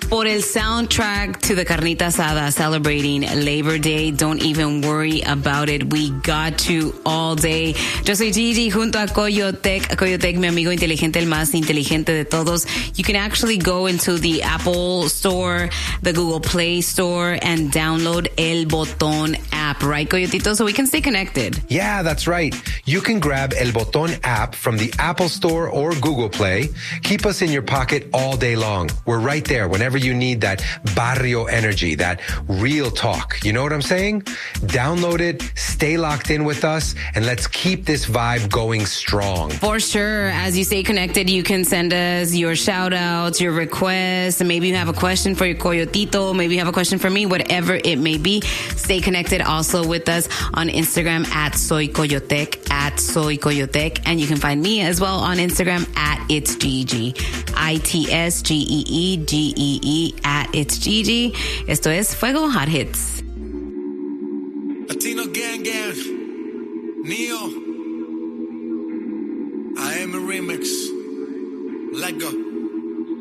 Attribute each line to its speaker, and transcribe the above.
Speaker 1: por el soundtrack to the Carnita Asada celebrating Labor Day. Don't even worry about it. We got you all day. Yo soy Gigi junto a Coyotec. Coyotec, mi amigo inteligente, el más inteligente de todos. You can actually go into the Apple Store, the Google Play Store, and download El Botón app, right, Coyotito? So we can stay connected.
Speaker 2: Yeah, that's right. You can grab El Botón app from the Apple Store or Google Play. Keep us in your pocket all day long. We're right there whenever you need that barrio energy, that real talk. You know what I'm saying? Download it, stay locked in with us, and let's keep this vibe going strong.
Speaker 1: For sure. As you stay connected, you can send us your shout outs, your requests, and maybe you have a question for your Coyotito, maybe you have a question for me, whatever it may be. Stay connected also with us on Instagram at Soy Coyotec, and you can find me as well on Instagram at It's Gigi, ITSGEEGEE at It's Gigi. Esto es Fuego Hot Hits.
Speaker 3: Latino Gang Gang, Neo, I am a remix. Let go.